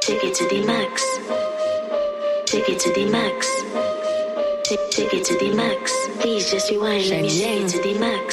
Take it to the max. Take it to the max. Take it to the max. Please just rewind. Let me take it to the max.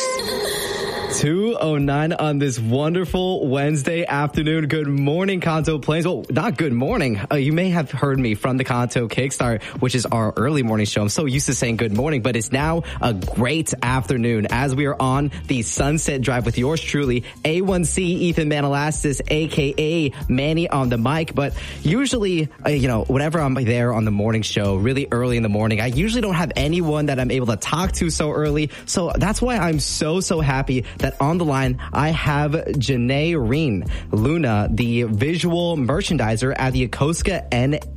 2:09 on this wonderful Wednesday afternoon. Good morning, Kanto Plains. Well, not good morning. You may have heard me from the Kanto Kickstart, which is our early morning show. I'm so used to saying good morning, but it's now a great afternoon as we are on the Sunset Drive with yours truly, A1C Ethan Manalastis, aka Manny on the mic. But usually, whenever I'm there on the morning show, really early in the morning, I usually don't have anyone that I'm able to talk to so early. So that's why I'm so happy that on the line, I have Janae Reen, Luna, the visual merchandiser at the Yokosuka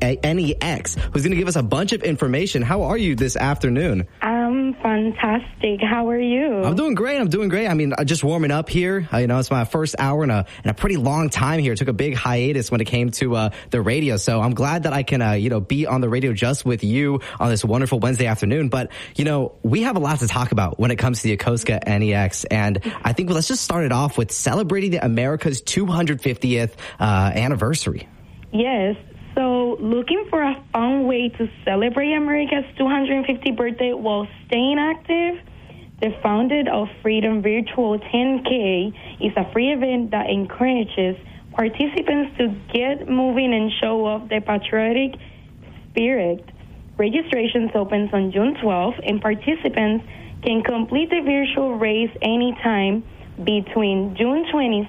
NEX, who's going to give us a bunch of information. How are you this afternoon? I'm fantastic. How are you? I'm doing great. I mean, just warming up here. It's my first hour in a pretty long time here. Took a big hiatus when it came to the radio. So I'm glad that I can, be on the radio just with you on this wonderful Wednesday afternoon. But, we have a lot to talk about when it comes to the Yokosuka NEX. And I think let's just start it off with celebrating America's 250th anniversary. Yes. So looking for a fun way to celebrate America's 250th birthday while staying active? The Fountain of Freedom Virtual 10K is a free event that encourages participants to get moving and show off their patriotic spirit. Registrations opens on June 12th, and participants can complete the virtual race anytime between June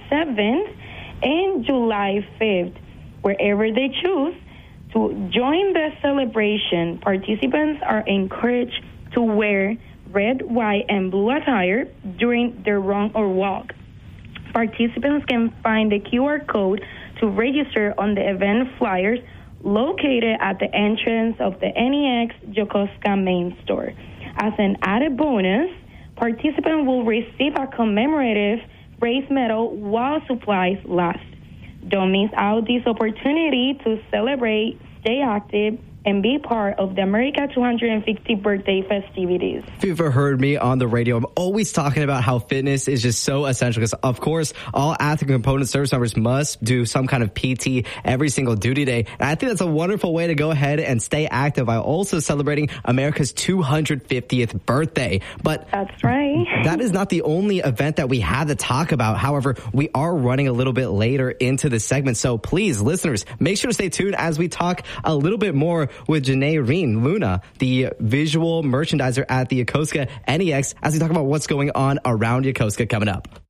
27th and July 5th, wherever they choose. To join the celebration, participants are encouraged to wear red, white, and blue attire during their run or walk. Participants can find the QR code to register on the event flyers located at the entrance of the NEX Yokosuka main store. As an added bonus, participants will receive a commemorative race medal while supplies last. Don't miss out this opportunity to celebrate, stay active, and be part of the America 250th birthday festivities. If you've ever heard me on the radio, I'm always talking about how fitness is just so essential because, of course, all active component service members must do some kind of PT every single duty day. And I think that's a wonderful way to go ahead and stay active while also celebrating America's 250th birthday. But that's right. That is not the only event that we have to talk about. However, we are running a little bit later into the segment. So please, listeners, make sure to stay tuned as we talk a little bit more with Janae Reen, Luna, the visual merchandiser at the Yokosuka NEX, as we talk about what's going on around Yokosuka coming up.